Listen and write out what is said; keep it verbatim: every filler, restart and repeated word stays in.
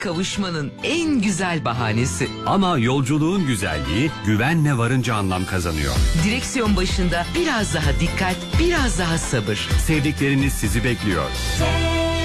kavuşmanın en güzel bahanesi. Ama yolculuğun güzelliği güvenle varınca anlam kazanıyor. Direksiyon başında biraz daha dikkat, biraz daha sabır. Sevdikleriniz sizi bekliyor.